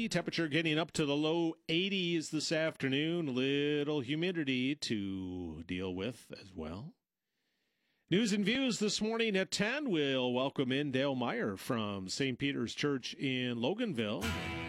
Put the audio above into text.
Temperature getting up to the low 80s this afternoon. Little humidity to deal with as well. News and views this morning at 10. We'll welcome in Dale Meyer from St. Peter's Church in Loganville.